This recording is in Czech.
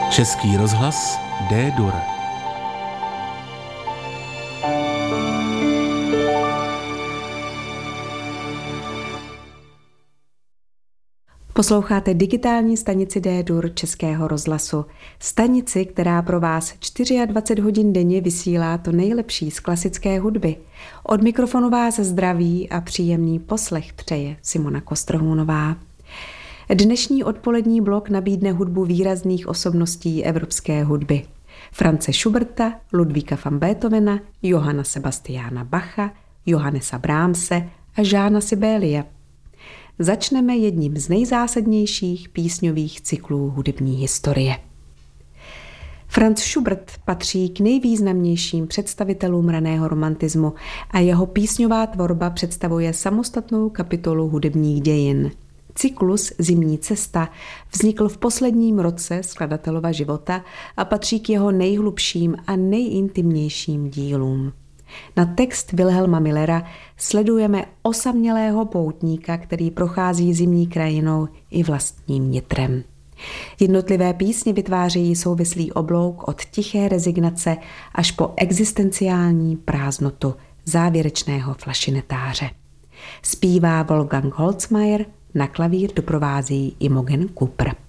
Český rozhlas D-dur. Posloucháte digitální stanici D-dur Českého rozhlasu. Stanici, která pro vás 24 hodin denně vysílá to nejlepší z klasické hudby. Od mikrofonu vás zdraví a příjemný poslech přeje Simona Kostrohounová. Dnešní odpolední blok nabídne hudbu výrazných osobností evropské hudby. Franze Schuberta, Ludvíka van Beethovena, Johanna Sebastiana Bacha, Johannesa Brahmse a Jeana Sibelia. Začneme jedním z nejzásadnějších písňových cyklů hudební historie. Franz Schubert patří k nejvýznamnějším představitelům raného romantismu a jeho písňová tvorba představuje samostatnou kapitolu hudebních dějin. Cyklus Zimní cesta vznikl v posledním roce skladatelova života a patří k jeho nejhlubším a nejintimnějším dílům. Na text Wilhelma Millera sledujeme osamělého poutníka, který prochází zimní krajinou i vlastním nitrem. Jednotlivé písně vytvářejí souvislý oblouk od tiché rezignace až po existenciální prázdnotu závěrečného flašinetáře. Zpívá Wolfgang Holzmair, na klavír doprovází Imogen Cooper.